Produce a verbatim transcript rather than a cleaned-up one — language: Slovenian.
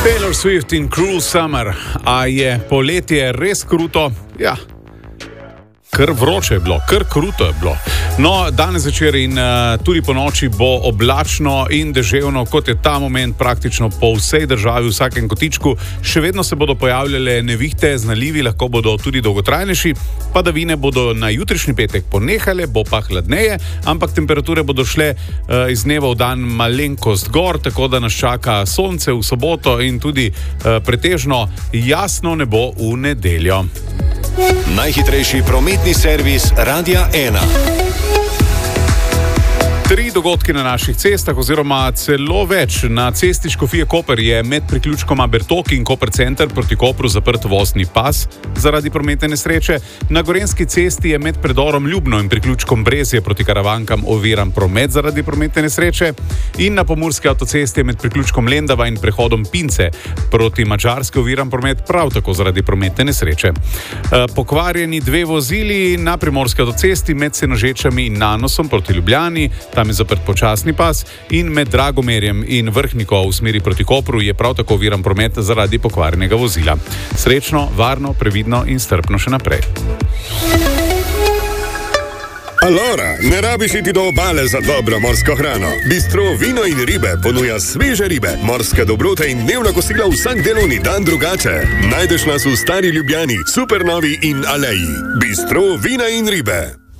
Taylor Swift in Cruel Summer. A je poletje res kruto? Ja. Kar vroče je bilo, kar kruto je bilo. No, danes večer in uh, tudi po noči bo oblačno in deževno, kot je ta moment praktično po vsej državi, v vsakem kotičku. Še vedno se bodo pojavljale nevihte z nalivi, lahko bodo tudi dolgotrajnejši. Padavine bodo na jutrišnji petek ponehale, bo pa hladneje, ampak temperature bodo šle uh, iz dneva v dan malenkost gor, tako da nas čaka sonce v soboto in tudi uh, pretežno jasno nebo v nedeljo. Najhitrejši prometni servis Radia ena. Tri dogodki na naših cestah, oziroma celo več. Na cesti Škofije-Koper je med priključkoma Bertok in Koper center proti Kopru zaprt vozni pas zaradi prometne nesreče. Na Gorenjski cesti je med predorom Ljubno in priključkom Brezje proti Karavankam oviran promet zaradi prometne nesreče. In na Pomurski avtocesti je med priključkom Lendava in prehodom Pince proti Madžarski oviran promet prav tako zaradi prometne nesreče. Pokvarjeni dve vozili na Primorski avtocesti med Senožečami in Nanosom proti Ljubljani. Tam je zaprt počasni pas in med Dragomerjem in Vrhniko v smeri proti Kopru je prav tako oviran promet zaradi pokvarjenega vozila. Srečno, varno, previdno in strpno še naprej. Alora, ne rabiš iti do obale za dobro morsko hrano. Bistro Vino in ribe ponuja sveže ribe, morske dobrote in dnevna kosila vsak delovni dan drugače. Najdeš nas v Stari Ljubljani, Supernovi in Aleji. Bistro Vina in ribe.